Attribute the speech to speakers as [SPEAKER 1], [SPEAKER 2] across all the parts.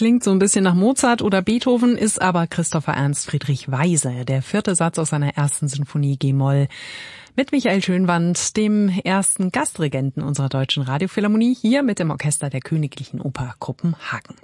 [SPEAKER 1] Klingt so ein bisschen nach Mozart oder Beethoven, ist aber Christopher Ernst Friedrich Weise, der 4. Satz aus seiner ersten Sinfonie G-Moll. Mit Michael Schönwandt, dem ersten Gastregenten unserer Deutschen Radiophilharmonie, hier mit dem Orchester der Königlichen Oper Kopenhagen.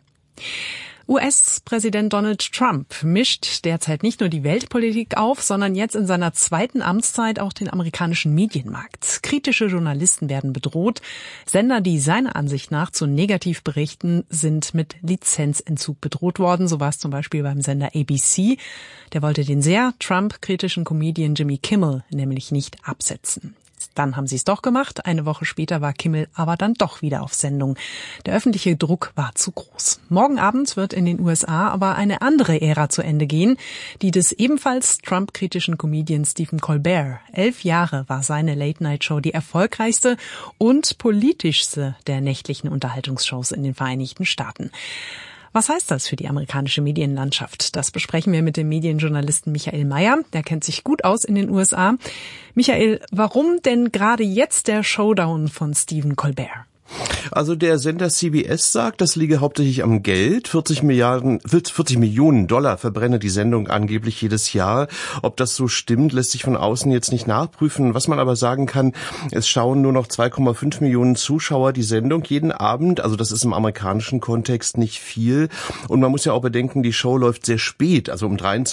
[SPEAKER 1] US-Präsident Donald Trump mischt derzeit nicht nur die Weltpolitik auf, sondern jetzt in seiner zweiten Amtszeit auch den amerikanischen Medienmarkt. Kritische Journalisten werden bedroht. Sender, die seiner Ansicht nach zu negativ berichten, sind mit Lizenzentzug bedroht worden. So war es zum Beispiel beim Sender ABC. Der wollte den sehr Trump-kritischen Comedian Jimmy Kimmel nämlich nicht absetzen. Dann haben sie es doch gemacht. Eine Woche später war Kimmel aber dann doch wieder auf Sendung. Der öffentliche Druck war zu groß. Morgen Abend wird in den USA aber eine andere Ära zu Ende gehen, die des ebenfalls Trump-kritischen Comedians Stephen Colbert. 11 Jahre war seine Late-Night-Show die erfolgreichste und politischste der nächtlichen Unterhaltungsshows in den Vereinigten Staaten. Was heißt das für die amerikanische Medienlandschaft? Das besprechen wir mit dem Medienjournalisten Michael Mayer. Der kennt sich gut aus in den USA. Michael, warum denn gerade jetzt der Showdown von Stephen Colbert?
[SPEAKER 2] Also der Sender CBS sagt, das liege hauptsächlich am Geld. 40 Millionen Dollar verbrenne die Sendung angeblich jedes Jahr. Ob das so stimmt, lässt sich von außen jetzt nicht nachprüfen. Was man aber sagen kann, es schauen nur noch 2,5 Millionen Zuschauer die Sendung jeden Abend. Also das ist im amerikanischen Kontext nicht viel. Und man muss ja auch bedenken, die Show läuft sehr spät, also um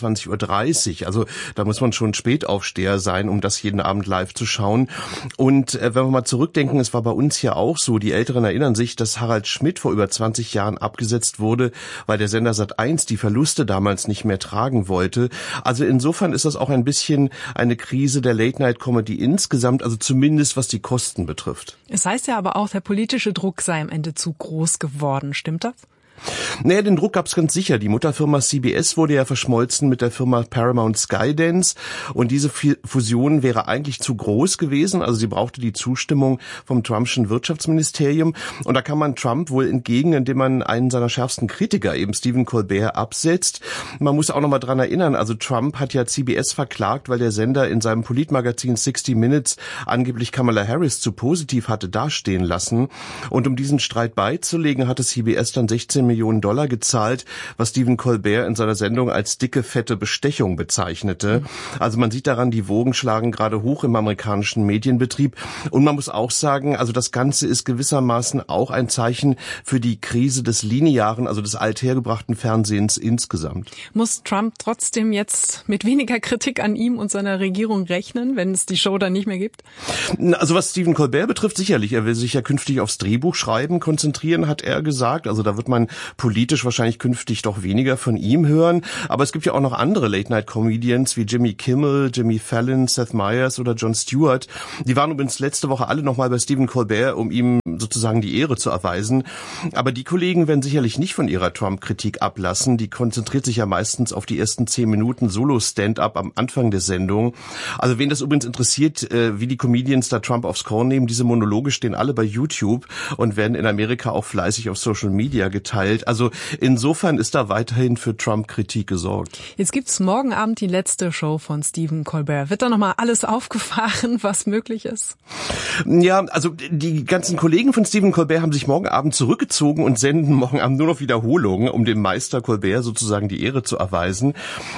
[SPEAKER 2] 23:30 Uhr. Also da muss man schon Spätaufsteher sein, um das jeden Abend live zu schauen. Und wenn wir mal zurückdenken, es war bei uns hier auch so, die Älteren erinnern sich, dass Harald Schmidt vor über 20 Jahren abgesetzt wurde, weil der Sender Sat.1 die Verluste damals nicht mehr tragen wollte. Also insofern ist das auch ein bisschen eine Krise der Late-Night-Comedy insgesamt, also zumindest was die Kosten betrifft.
[SPEAKER 1] Es heißt ja aber auch, der politische Druck sei am Ende zu groß geworden. Stimmt das?
[SPEAKER 2] Naja, den Druck gab's ganz sicher. Die Mutterfirma CBS wurde ja verschmolzen mit der Firma Paramount Skydance und diese Fusion wäre eigentlich zu groß gewesen. Also sie brauchte die Zustimmung vom Trumpschen Wirtschaftsministerium und da kann man Trump wohl entgegen, indem man einen seiner schärfsten Kritiker, eben Stephen Colbert, absetzt. Man muss auch noch mal dran erinnern, also Trump hat ja CBS verklagt, weil der Sender in seinem Politmagazin 60 Minutes angeblich Kamala Harris zu positiv hatte dastehen lassen. Und um diesen Streit beizulegen, hatte CBS dann 16 Millionen Dollar gezahlt, was Stephen Colbert in seiner Sendung als dicke, fette Bestechung bezeichnete. Also man sieht daran, die Wogen schlagen gerade hoch im amerikanischen Medienbetrieb. Und man muss auch sagen, also das Ganze ist gewissermaßen auch ein Zeichen für die Krise des linearen, also des althergebrachten Fernsehens insgesamt.
[SPEAKER 1] Muss Trump trotzdem jetzt mit weniger Kritik an ihm und seiner Regierung rechnen, wenn es die Show dann nicht mehr gibt?
[SPEAKER 2] Also was Stephen Colbert betrifft, sicherlich. Er will sich ja künftig aufs Drehbuchschreiben konzentrieren, hat er gesagt. Also da wird man politisch wahrscheinlich künftig doch weniger von ihm hören. Aber es gibt ja auch noch andere Late-Night-Comedians wie Jimmy Kimmel, Jimmy Fallon, Seth Meyers oder Jon Stewart. Die waren übrigens letzte Woche alle nochmal bei Stephen Colbert, um ihm sozusagen die Ehre zu erweisen. Aber die Kollegen werden sicherlich nicht von ihrer Trump-Kritik ablassen. Die konzentriert sich ja meistens auf die ersten 10 Minuten Solo-Stand-up am Anfang der Sendung. Also wen das übrigens interessiert, wie die Comedians da Trump aufs Korn nehmen, diese Monologe stehen alle bei YouTube und werden in Amerika auch fleißig auf Social Media geteilt. Also insofern ist da weiterhin für Trump-Kritik gesorgt.
[SPEAKER 1] Jetzt gibt's morgen Abend die letzte Show von Stephen Colbert. Wird da nochmal alles aufgefahren, was möglich ist?
[SPEAKER 2] Ja, also die ganzen Kollegen von Stephen Colbert haben sich morgen Abend zurückgezogen und senden morgen Abend nur noch Wiederholungen, um dem Meister Colbert sozusagen die Ehre zu erweisen.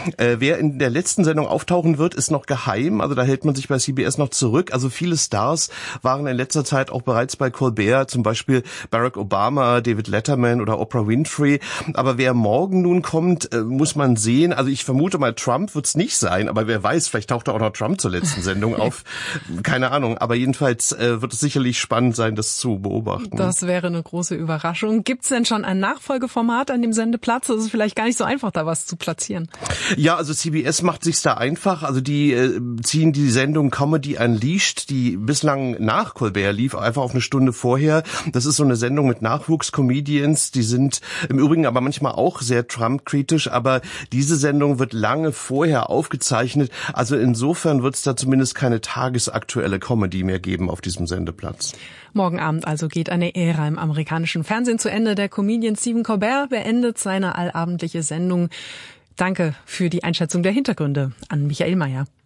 [SPEAKER 2] Wer in der letzten Sendung auftauchen wird, ist noch geheim. Also da hält man sich bei CBS noch zurück. Also viele Stars waren in letzter Zeit auch bereits bei Colbert, zum Beispiel Barack Obama, David Letterman oder Oprah Winfrey. Aber wer morgen nun kommt, muss man sehen. Also ich vermute mal, Trump wird's nicht sein, aber wer weiß, vielleicht taucht auch noch Trump zur letzten Sendung auf. Keine Ahnung. Aber jedenfalls wird es sicherlich spannend sein, das zu beobachten.
[SPEAKER 1] Das wäre eine große Überraschung. Gibt's denn schon ein Nachfolgeformat an dem Sendeplatz? Das ist vielleicht gar nicht so einfach, da was zu platzieren.
[SPEAKER 2] Ja, also CBS macht sich's da einfach. Also die ziehen die Sendung Comedy Unleashed, die bislang nach Colbert lief, einfach auf eine Stunde vorher. Das ist so eine Sendung mit Nachwuchscomedians, die sind im Übrigen aber manchmal auch sehr Trump-kritisch, aber diese Sendung wird lange vorher aufgezeichnet. Also insofern wird es da zumindest keine tagesaktuelle Comedy mehr geben auf diesem Sendeplatz.
[SPEAKER 1] Morgen Abend also geht eine Ära im amerikanischen Fernsehen zu Ende. Der Comedian Stephen Colbert beendet seine allabendliche Sendung. Danke für die Einschätzung der Hintergründe an Michael Mayer.